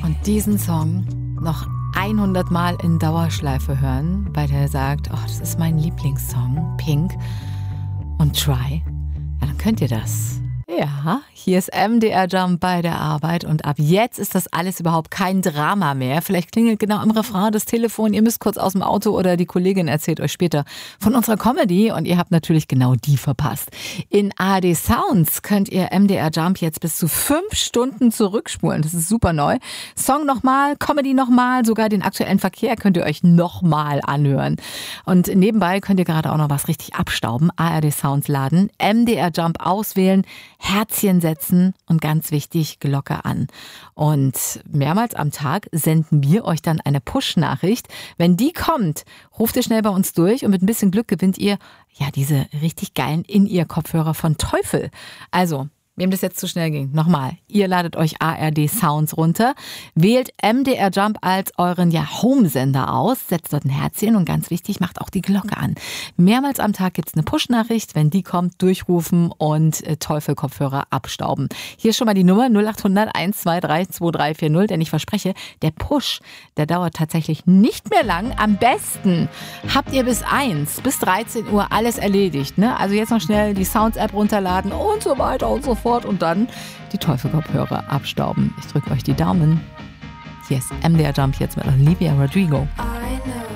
und diesen Song noch 100 Mal in Dauerschleife hören, weil der sagt, oh, das ist mein Lieblingssong, Pink und Try, ja, dann könnt ihr das. Ja, hier ist MDR Jump bei der Arbeit und ab jetzt ist das alles überhaupt kein Drama mehr. Vielleicht klingelt genau im Refrain das Telefon, ihr müsst kurz aus dem Auto oder die Kollegin erzählt euch später von unserer Comedy und ihr habt natürlich genau die verpasst. In ARD Sounds könnt ihr MDR Jump jetzt bis zu 5 Stunden zurückspulen. Das ist super neu. Song nochmal, Comedy nochmal, sogar den aktuellen Verkehr könnt ihr euch nochmal anhören. Und nebenbei könnt ihr gerade auch noch was richtig abstauben. ARD Sounds laden, MDR Jump auswählen, Herzchen setzen und ganz wichtig, Glocke an. Und mehrmals am Tag senden wir euch dann eine Push-Nachricht. Wenn die kommt, ruft ihr schnell bei uns durch und mit ein bisschen Glück gewinnt ihr ja diese richtig geilen In-Ear-Kopfhörer von Teufel. Also, wem das jetzt zu schnell ging, nochmal, ihr ladet euch ARD Sounds runter, wählt MDR Jump als euren Home-Sender aus, setzt dort ein Herzchen und ganz wichtig, macht auch die Glocke an. Mehrmals am Tag gibt's eine Push-Nachricht, wenn die kommt, durchrufen und Teufel-Kopfhörer abstauben. Hier ist schon mal die Nummer 0800 123 2340, denn ich verspreche, der Push, der dauert tatsächlich nicht mehr lang. Am besten habt ihr bis 13 Uhr alles erledigt, ne? Also jetzt noch schnell die Sounds-App runterladen und so weiter und so fort. Und dann die Teufel-Kopfhörer abstauben. Ich drücke euch die Daumen. Hier ist MDR Jump jetzt mit Olivia Rodrigo.